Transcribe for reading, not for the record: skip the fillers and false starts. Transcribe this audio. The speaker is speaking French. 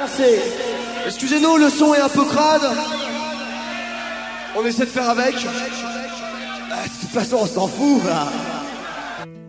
danser. Excusez-nous, le son est un peu crade. On essaie de faire avec. De toute façon, on s'en fout là.